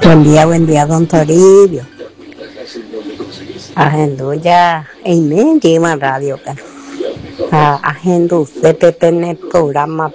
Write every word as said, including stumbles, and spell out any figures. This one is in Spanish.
Buen día, buen día, don Toribio. Agendo ya en mente man radio kan. Ah, agendo usted en el programa